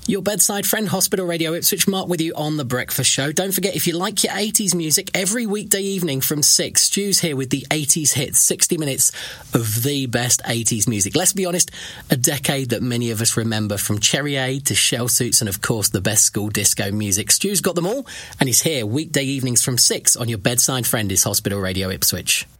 Your bedside friend, Hospital Radio Ipswich. Mark with you on The Breakfast Show. Don't forget, if you like your 80s music, every weekday evening from 6, Stu's here with the 80s hits, 60 minutes of the best 80s music. Let's be honest, a decade that many of us remember, from Cherry Aid to Shell Suits and, of course, the best school disco music. Stu's got them all, and he's here weekday evenings from 6 on your bedside friend, is Hospital Radio Ipswich.